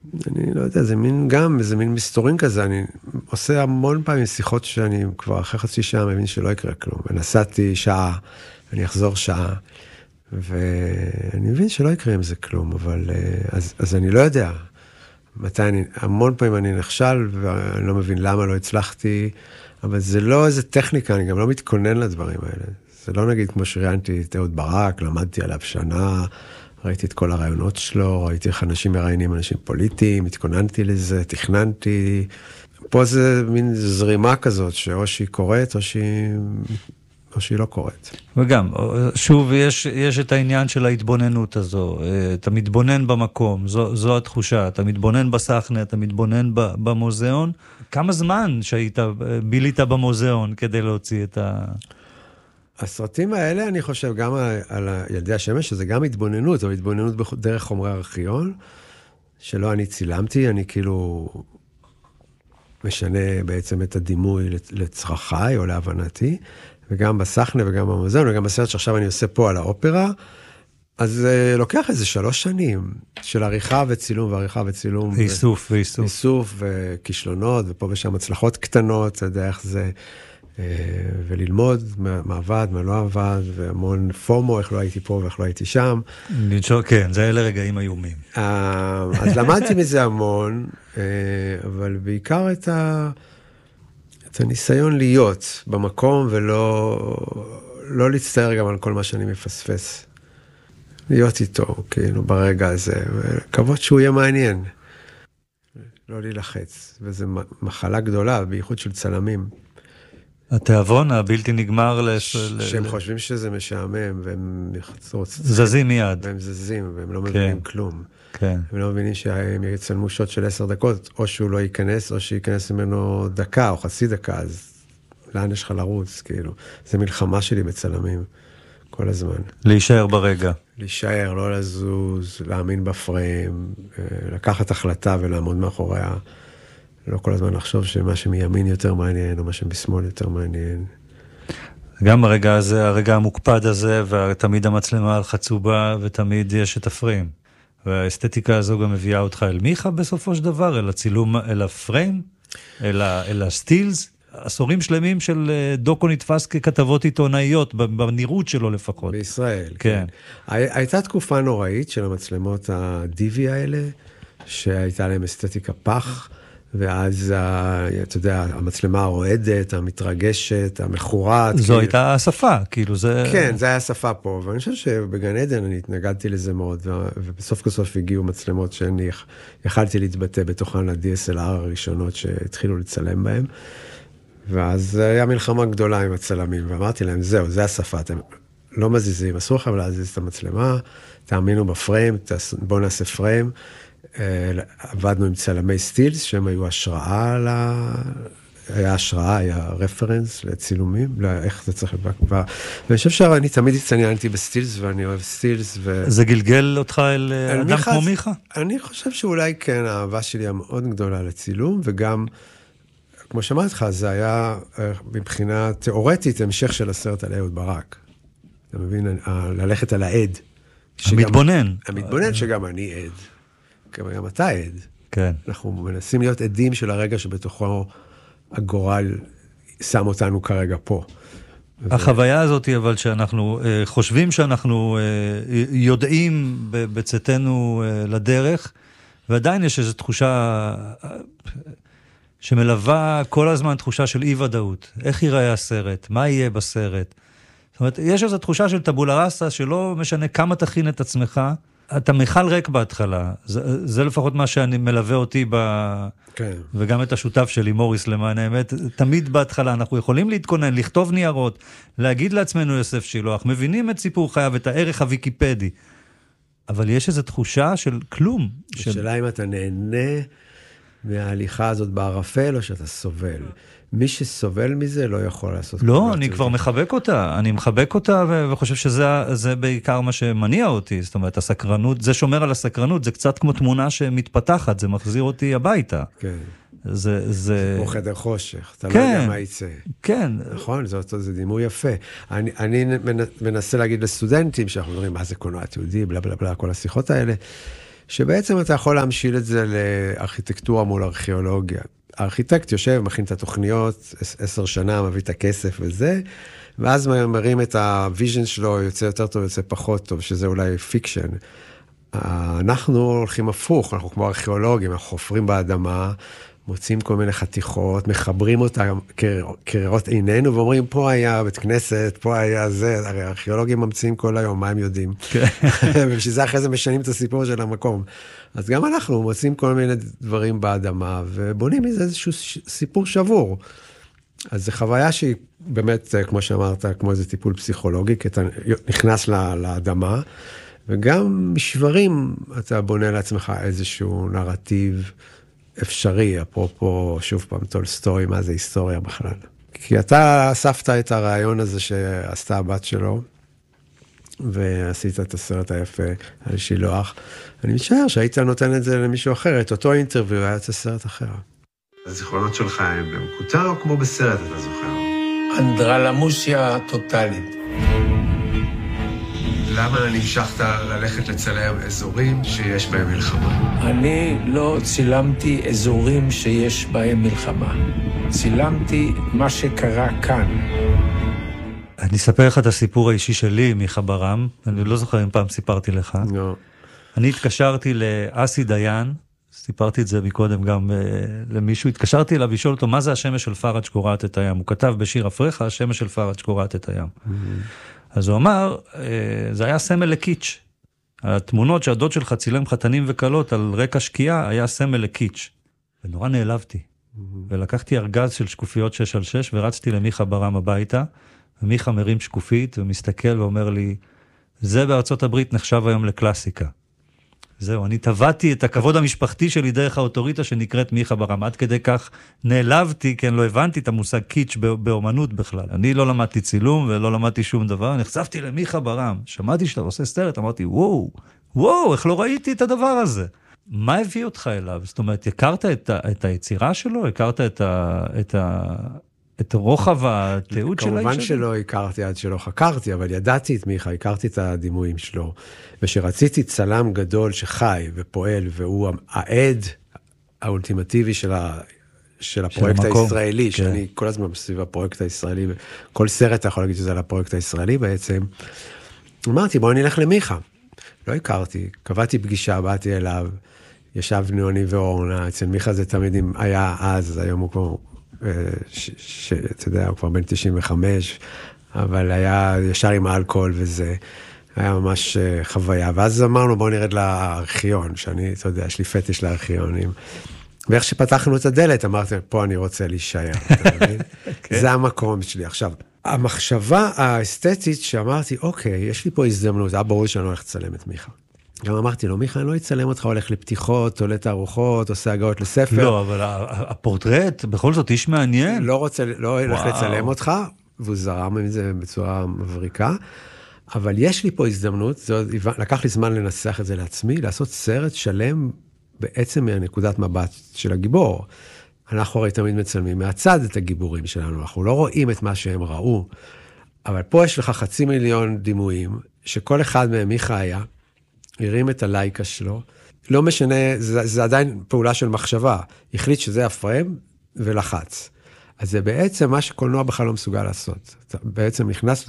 אני לא יודע, זה מין גם, זה מין מסתורין כזה, אני עושה המון פעמים שיחות שאני כבר אחרי חצי שעה מבין שלא יקרה כלום, ונסעתי שעה, אני אחזור שעה, ואני מבין שלא יקרה עם זה כלום, אבל אז אני לא יודע, המון פעמים אני נכשל, ואני לא מבין למה לא הצלחתי, אבל זה לא איזה טכניקה, אני גם לא מתכונן לדברים האלה, זה לא נגיד כמו שראיינתי את אהוד ברק, למדתי עליו שנה, ראיתי את כל הרעיונות שלו, ראיתי איך אנשים מראיינים אנשים פוליטיים, התכוננתי לזה, תכננתי. פה זה מין זרימה כזאת, שאו שהיא קורית, או שהיא לא קורית. וגם, שוב, יש את העניין של ההתבוננות הזו. אתה מתבונן במקום, זו התחושה. אתה מתבונן בסחנה, אתה מתבונן במוזיאון. כמה זמן שהיית בילית במוזיאון כדי להוציא את ה... הסרטים האלה, אני חושב, גם על ילדי השמש, שזה גם התבוננות, או התבוננות דרך חומרי ארכיון, שלא אני צילמתי, אני כאילו משנה בעצם את הדימוי לצרכיי, או להבנתי, וגם בסחנה וגם במוזיאון, וגם בסרט שעכשיו אני עושה פה על האופרה, אז לוקח איזה 3 שנים של עריכה וצילום, ועריכה וצילום. איסוף. איסוף וכישלונות, ופה ושם הצלחות קטנות, אתה יודע איך זה... וללמוד מה עבד, מה לא עבד, והמון פומו, איך לא הייתי פה ואיך לא הייתי שם. כן, זה אלה רגעים איומים. אז למדתי מזה המון, אבל בעיקר את הניסיון להיות במקום, ולא להצטער גם על כל מה שאני מפספס. להיות איתו, כאילו, ברגע הזה, וכבוד שהוא יהיה מעניין. לא להילחץ, וזו מחלה גדולה, בייחוד של צלמים. התיאבון הבלתי נגמר שהם חושבים שזה משעמם, והם זזים מיד. והם זזים, והם לא מבינים כלום. כן. הם לא מבינים שהם יצלמו שוט של 10 דקות, או שהוא לא ייכנס, או שייכנס ממנו דקה, או חצי דקה, אז לאן יש לך לרוץ, כאילו. זה מלחמה שלי בצלמים, כל הזמן. להישאר ברגע. להישאר, לא לזוז, להאמין בפריים, לקחת החלטה ולעמוד מאחוריה. לא כל הזמן לחשוב שמה שמימין יותר מעניין, או מה שבשמאל יותר מעניין. גם הרגע הזה, הרגע המוקפד הזה, ותמיד המצלמה על חצובה, ותמיד יש את הפריים. והאסתטיקה הזו גם מביאה אותך אל מיכה בסופו של דבר, אל הצילום, אל הפריים, אל הסטילס. עשורים שלמים של דוקו נתפס ככתבות עיתונאיות, בנראות שלו לפחות. בישראל, כן. הייתה תקופה נוראית של המצלמות הדיבי האלה, שהייתה להם אסתטיקה פח, ואז, אתה יודע, המצלמה הרועדת, המתרגשת, המחורת. זו הייתה השפה, כאילו זה... כן, זה היה השפה פה, ואני חושב שבגן עדן אני התנגדתי לזה מאוד, ובסוף כסוף הגיעו מצלמות שאני יכלתי להתבטא בתוכן ל-DSLR הראשונות שהתחילו לצלם בהם, ואז היה מלחמה גדולה עם הצלמים, ואמרתי להם, זהו, זה השפה, אתם לא מזיזים, אסור לכם להזיז את המצלמה, תאמינו בפריים, בואו נעשה פריים, עבדנו עם צלמי סטילס, שהם היו השראה, היה השראה, היה רפרנס לצילומים, לאיך זה צריך לבק. ואני חושב שאני תמיד התעניינתי בסטילס, ואני אוהב סטילס. זה גלגל אותך אל אדם כמו מיכה? אני חושב שאולי כן, האהבה שלי המאוד גדולה לצילום, וגם, כמו שאמרתי לך, זה היה מבחינה תיאורטית, המשך של הסרט על אהוד ברק. אתה מבין? ללכת על העד. המתבונן. המתבונן שגם אני עד. גם אתה עד. כן. אנחנו מנסים להיות עדים של הרגע שבתוכו הגורל שם אותנו כרגע פה. החוויה הזאת היא אבל שאנחנו חושבים שאנחנו יודעים בצאתנו לדרך, ועדיין יש איזו תחושה שמלווה כל הזמן תחושה של אי-ודאות. איך ייראה הסרט? מה יהיה בסרט? זאת אומרת, יש איזו תחושה של טבולה ראסה שלא משנה כמה תכין את עצמך, אתה מיכל ריק בהתחלה, זה לפחות מה שאני מלווה אותי כן. וגם את השותף שלי, מוריס למען האמת, תמיד בהתחלה אנחנו יכולים להתכונן, לכתוב ניירות, להגיד לעצמנו יוסף שילוח, מבינים את סיפור חייו, את הערך הוויקיפדי, אבל יש איזו תחושה של כלום. השאלה אם אתה נהנה מההליכה הזאת בערפל, או שאתה סובל. מי שסובל מזה לא יכול לעשות... לא, אני כבר מחבק אותה. אני מחבק אותה וחושב שזה בעיקר מה שמניע אותי. זאת אומרת, הסקרנות, זה שומר על הסקרנות, זה קצת כמו תמונה שמתפתחת, זה מחזיר אותי הביתה. כן. זה כמו חדר חושך, אתה כן, לא יודע מה יצא. כן. נכון, זה דימוי יפה. אני מנסה להגיד לסטודנטים, שאנחנו אומרים, מה זה קולנוע תיעודי, בלה בלה בלה, כל השיחות האלה, שבעצם אתה יכול להמשיל את זה לארכיטקטורה מול ארכיאולוגיה. הארכיטקט יושב, מכין את התוכניות, 10 שנה, מביא את הכסף וזה, ואז מרים את הוויז'ן שלו, יוצא יותר טוב, יוצא פחות טוב, שזה אולי פיקשן. אנחנו הולכים הפוך, אנחנו כמו ארכיאולוגים, אנחנו חופרים באדמה, מוצאים כל מיני חתיכות, מחברים אותם כראות עינינו, ואומרים, פה היה בית כנסת, פה היה זה, הרי הארכיאולוגים ממציאים כל היום, מה הם יודעים? ובשביל זה אחרי זה משנים את הסיפור של המקום. אז גם אנחנו מוצאים כל מיני דברים באדמה, ובונים מזה איזשהו סיפור שבור. אז זו חוויה שהיא באמת, כמו שאמרת, כמו איזה טיפול פסיכולוגי, כי אתה נכנס לאדמה, וגם משברים, אתה בונה לעצמך איזשהו נרטיב אפשרי, אפרופו, שוב פעם, טולסטוי, מה זה היסטוריה בכלל. כי אתה אספת את הרעיון הזה שעשתה הבת שלו, ועשית את הסרט היפה על שילוח. אני משער שהיית נותן את זה למישהו אחר, את אותו אינטרוויו, היה את הסרט אחר. הזיכרונות שלך הם במקוטע או כמו בסרט, אתה זוכר? אנדרלמוסיה טוטלית. למה נמשכת ללכת לצלם אזורים שיש בהם מלחמה? אני לא צילמתי אזורים שיש בהם מלחמה. צילמתי מה שקרה כאן. אני אספר לך את הסיפור האישי שלי, מיכה ברם. אני לא זוכר אם פעם סיפרתי לך. לא. אני התקשרתי לאסי דיין, סיפרתי את זה מקודם גם למישהו, התקשרתי אליו לשאול אותו, מה זה השמש של פראג' קורעת את הים? הוא כתב בשיר אפריך, השמש של פראג' קורעת את הים. אז הוא אמר, זה היה סמל לקיץ'. התמונות שהדוד שלך צילם חתנים וקלות על רקע שקיעה, היה סמל לקיץ'. ונורא נעלבתי. ולקחתי ארגז של שקופיות 6x6, ורצתי למיכה ברם הביתה, ומיכה מרים שקופית, ומסתכל ואומר לי, זה בארצות הברית נחשב היום לקלאסיקה. זהו, אני טבעתי את הכבוד המשפחתי שלי דרך האוטוריטה שנקראת מיכה ברם. עד כדי כך נעלבתי, כי אני לא הבנתי את המושג קיץ' באומנות בכלל. אני לא למדתי צילום ולא למדתי שום דבר, נחשפתי למיכה ברם. שמעתי שאתה עושה סרט, אמרתי, וואו, איך לא ראיתי את הדבר הזה? מה הביא אותך אליו? זאת אומרת, הכרת את היצירה שלו? הכרת את רוחב התיעוד של האיש הזה? כמובן שלא הכרתי עד שלא חקרתי, אבל ידעתי את מיכה, הכרתי את הדימויים שלו, ושרציתי צלם גדול שחי ופועל, והוא העד האולטימטיבי של הפרויקט הישראלי, שאני כל הזמן מסביב הפרויקט הישראלי, כל סרט אתה יכול להגיד שזה על הפרויקט הישראלי בעצם, אמרתי בואו נלך למיכה, לא הכרתי, קבעתי פגישה, באתי אליו, ישבנו אני ואורנה, אצל מיכה זה תמיד היה אז, היום הוא כבר אתה יודע, הוא כבר בן 95, אבל היה ישר עם אלכוהול וזה, היה ממש חוויה. ואז אמרנו, בואו נרד לארכיון, שאני, אתה יודע, יש לי פטיש לארכיונים. ואיך שפתחנו את הדלת, אמרתי, פה אני רוצה להישאר, אתה מבין? זה המקום שלי. עכשיו, המחשבה האסתטית שאמרתי, אוקיי, יש לי פה הזדמנות, היה ברור שאני הולך לצלם את מיכה. גם אמרתי לו, מיכה, אני לא אצלם אותך, הולך לפתיחות, עולה תערוכות, עושה הגעות לספר. לא, אבל הפורטרט, בכל זאת, איש מעניין. לא הולך לצלם אותך, והוא זרם עם זה בצורה מבריקה, אבל יש לי פה הזדמנות, לקח לי זמן לנסח את זה לעצמי, לעשות סרט שלם בעצם מהנקודת מבט של הגיבור. אנחנו הרי תמיד מצלמים מהצד את הגיבורים שלנו, אנחנו לא רואים את מה שהם ראו, אבל פה יש לך 500,000 דימויים, שכל אחד מהם מיכה היה, הרים את הלייקה שלו, לא משנה, זה עדיין פעולה של מחשבה, החליט שזה הפריים ולחץ. אז זה בעצם מה שקולנוע בכלל לא מסוגל לעשות. אתה בעצם נכנס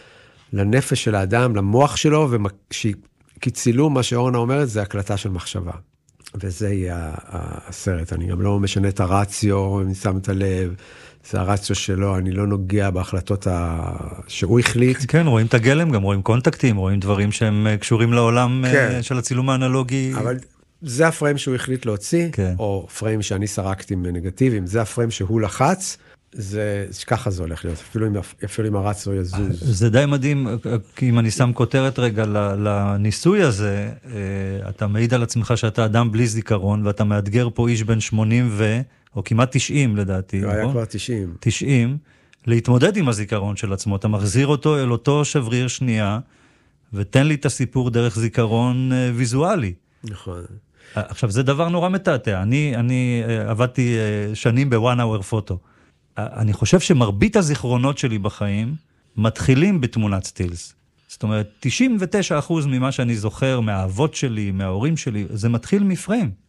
לנפש של האדם, למוח שלו, כי צילום, מה שאורנה אומרת, זה הקלטה של מחשבה. וזה יהיה הסרט. אני גם לא משנה את הרציו, אני שם את הלב, זה הרציו שלו, אני לא נוגע בהחלטות שהוא החליט. כן, רואים את הגלם, גם רואים קונטקטים, רואים דברים שהם קשורים לעולם של הצילום האנלוגי. אבל זה הפריים שהוא החליט להוציא, או פריים שאני סרקתי מנגטיבים, זה הפריים שהוא לחץ, ככה זה הולך להיות, אפילו אם הרציו יזוז. זה די מדהים, כי אם אני שם כותרת רגע לניסוי הזה, אתה מעיד על עצמך שאתה אדם בלי זיכרון, ואתה מאתגר פה איש בן 80 או כמעט 90 לדעתי. לא, היה כבר 90. 90, להתמודד עם הזיכרון של עצמו, אתה מחזיר אותו אל אותו שבריר שנייה, ותן לי את הסיפור דרך זיכרון ויזואלי. נכון. עכשיו, זה דבר נורא מתעתע. אני עבדתי שנים ב-One Hour Photo. אני חושב שמרבית הזיכרונות שלי בחיים מתחילים בתמונת סטילס. זאת אומרת, 99% ממה שאני זוכר מהאבות שלי, מההורים שלי, זה מתחיל מפריים.